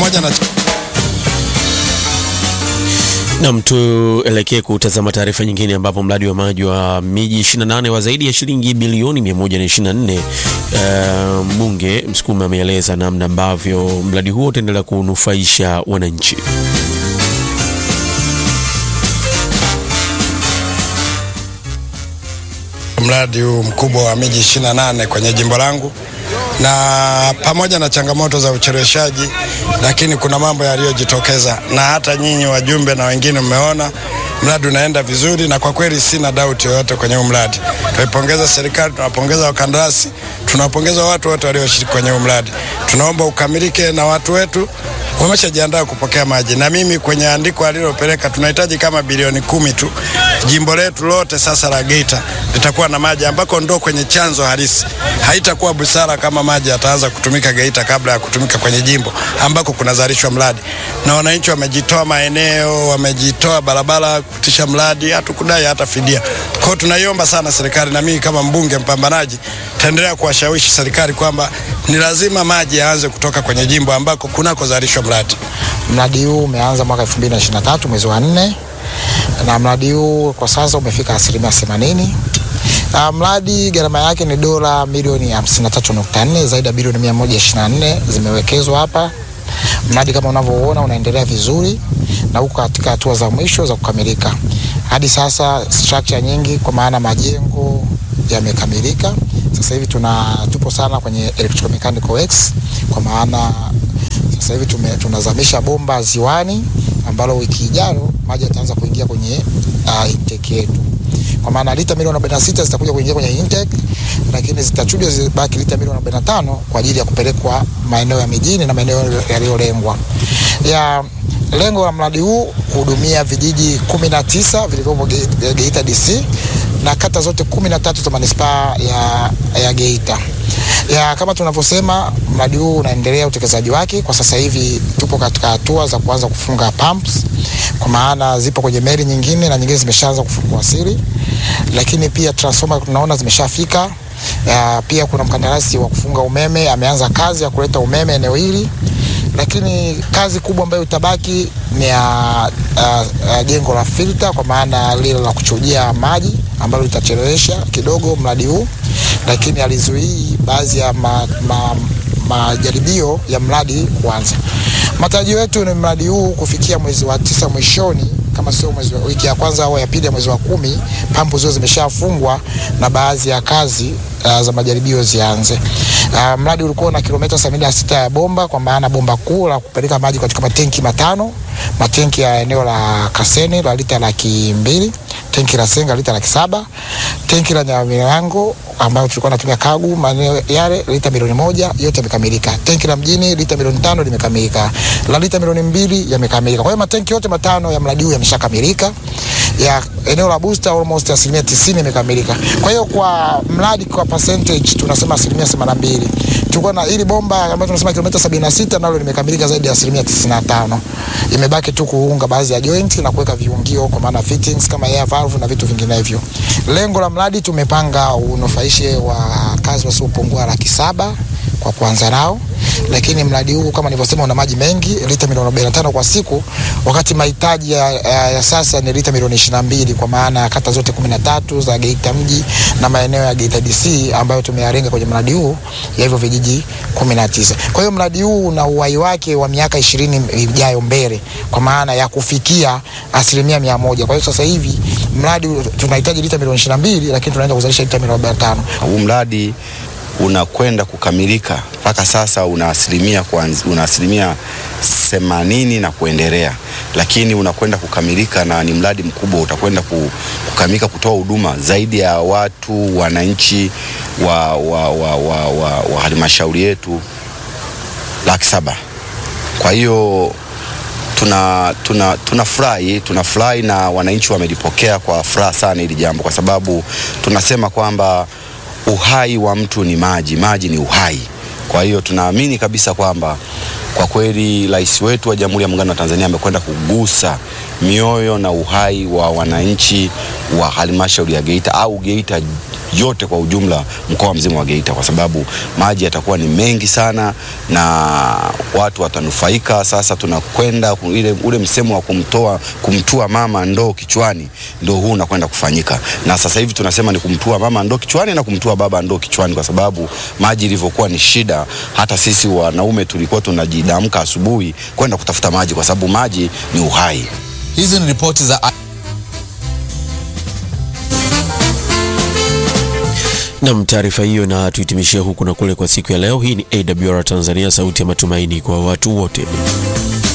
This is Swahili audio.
pamoja na tuelekee kutazama taarifa nyingine ambapo mradi wa maji wa miji 28 wa zaidi ya shilingi bilioni 124, mbunge Msukuma ameeleza namna ambavyo mradi huo utaendelea kunufaisha wananchi. Mradi huu mkubwa wa miji 28 kwenye jimbo langu, na pamoja na changamoto za ucheleweshaji, lakini kuna mambo yaliyojitokeza, na hata nyinyi wajumbe na wengine mmeona mradi unaenda vizuri, na kwa kweli sina doubt yoyote kwenye huu mradi. Tunaipongeza serikali, tunawapongeza wakandarasi, tunawapongeza watu wote walioshiriki kwenye huu mradi. Tunaomba ukamilike na watu wetu wameshajiandaa kupokea maji, na mimi kwenye andiko alilopeleka tunahitaji kama bilioni 10 tu. Jimbo letu lote sasa la Geita litakuwa na maji ambako ndo kwenye chanzo halisi. Haitakuwa busara kama maji yataanza kutumika Geita kabla ya kutumika kwenye jimbo ambako kunazalishwa mradi. Na wananchi wamejitoa maeneo, wamejitoa barabara kutisha mradi, hatukudai hata fidia. Kwa hiyo tunaiomba sana serikali, na mimi kama mbunge mpambanaji taendelea kuwashawishi serikali kwamba ni lazima maji yaanze kutoka kwenye jimbo ambako kunakozalishwa mradi. Mradi huu umeanza mwaka 2023 mwezi wa 4, na mradi huu kwa sasa umefika 80%. Mradi gharama yake ni dola milioni 53.4, zaidi ya bilioni 124 zimewekezwa hapa. Mradi kama unavyoona unaendelea vizuri na uko katika hatua za mwisho za kukamilika. Hadi sasa structure nyingi kwa maana majengo yamekamilika. Sasa hivi tupo sana kwenye electromechanical works, kwa maana sasa hivi tunazamisha bomba ziwani ambalo wiki ijayo maji yataanza kuingia kwenye intake yetu. Kwa maana lita milioni 46 zitakuja kuingia kwenye intake, lakini zitachujwa zibaki lita milioni 45 kwa ajili ya kupelekwa maeneo ya mijini na maeneo yaliyolengwa. Lengo la mradi huu kuhudumia vijiji 19 vilivyopo Geita DC na kata zote 13 za manispaa ya Geita. Kama tunavyosema, mradi huu unaendelea utekelezaji wake. Kwa sasa hivi tupo katika hatua za kuanza kufunga pumps, kwa maana zipo kwenye meli nyingine na nyingine zimeshaanza kuwasili, lakini pia transformer tunaona zimeshafika. Pia kuna mkandarasi wa kufunga umeme ameanza kazi ya kuleta umeme eneo hili, lakini kazi kubwa ambayo itabaki ni jengo la filter, kwa maana lile la kuchujia maji ambalo litachelewesha kidogo mradi huu, lakini alizuii baadhi ya majaribio ya mradi kuanza. Matarajio yetu ni mradi huu kufikia mwezi wa 9 mwishoni, kama sio wiki ya kwanza au ya pili ya mwezi wa 10, pampu zote zimeshafungwa na baadhi ya kazi za majaribio zianze. Mradi ulikuwa na kilomita 76 ya bomba, kwa maana bomba kuu la kupeleka maji katika matenki 5, matenki ya eneo la Kaseni la lita 200,000, tenki la Senga lita 700,000, tenki la Nyamilango ambayo tulikuwa tunatumia Kagu maeneo yale lita milioni 1, yote yamekamilika. Tenki la mjini lita milioni 5 limekamilika. La lita milioni 2 yamekamilika. Kwa hiyo matenki yote 5 ya mradi huu yameshakamilika. Ya eneo la booster almost 90% imekamilika. Kwa hiyo kwa mradi kwa percentage tunasema 82%. Tulikuwa na ili bomba ambayo tunasema kilomita 76 nalo limekamilika zaidi ya 95%. Imebaki tu kuunga baadhi ya joint na kuweka viungio kwa maana fittings kama air valve na vitu vinginevyo. Lengo la mradi tumepanga unufaishe wa kazi wasiopungua 700,000 kwa kuanza nao, lakini mradi huu kama nilivyosema una maji mengi, lita milioni 45 kwa siku, wakati mahitaji ya sasa ni lita milioni 22, kwa maana kata zote 13 za Geita mji na maeneo ya Geita DC ambayo tumeyalenga kwenye mradi huu ya hivyo vijiji 19. Kwa hiyo mradi huu una uhai wake wa miaka 20 ijayo mbele, kwa maana ya kufikia 100%. Kwa hiyo sasa hivi mradi tunahitaji lita milioni 22, lakini tunaenda kuzalisha lita milioni 45. Huu mradi unakwenda kukamilika mpaka sasa una asilimia 80 na kuendelea, lakini unakwenda kukamilika na ni mradi mkubwa, utakwenda kukamilika kutoa huduma zaidi ya watu wananchi wa halmashauri yetu 700,000. Kwa hiyo tunafurahi na wananchi wamelipokea kwa furaha sana hili jambo, kwa sababu tunasema kwamba uhai wa mtu ni maji, maji ni uhai. Kwa hiyo tunaamini kabisa kwamba kwa kweli rais wetu wa Jamhuri ya Muungano wa Tanzania amekwenda kugusa mioyo na uhai wa wananchi wa halmashauri ya Geita au Geita yote kwa ujumla, mkoa mzima wa Geita, kwa sababu maji yatakuwa ni mengi sana na watu watanufaika. Sasa tunakwenda ule msemo wa kumtua mama ndoo kichwani, ndio huu unakwenda kufanyika. Na sasa hivi tunasema ni kumtua mama ndoo kichwani na kumtua baba ndoo kichwani, kwa sababu maji ilivyokuwa ni shida, hata sisi wanaume tulikuwa tunajidamka asubuhi kwenda kutafuta maji, kwa sababu maji ni uhai. Hizi ni ripoti za na taarifa hiyo na tuhitimishia huku na kule kwa siku ya leo. Hii ni AWR Tanzania, sauti ya matumaini kwa watu wote.